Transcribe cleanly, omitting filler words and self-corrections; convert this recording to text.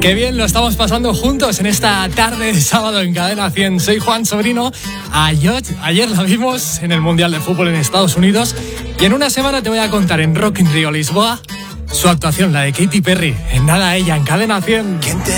Qué bien lo estamos pasando juntos en esta tarde de sábado en Cadena 100. Soy Juan Sobrino. Ayer la vimos en el Mundial de Fútbol en Estados Unidos y en una semana te voy a contar en Rock in Rio Lisboa su actuación, la de Katy Perry. En nada ella, en Cadena 100.